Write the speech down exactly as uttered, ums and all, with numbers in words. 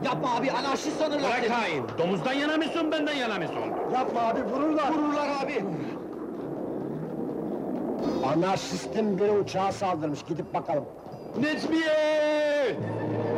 Yapma abi, anarşist sanırlar Bırak seni! hain! Domuzdan yana mısın, benden yana mısın? Yapma abi, vururlar! Vururlar abi! Anarşistin biri uçağa saldırmış, gidip bakalım. Necmiye!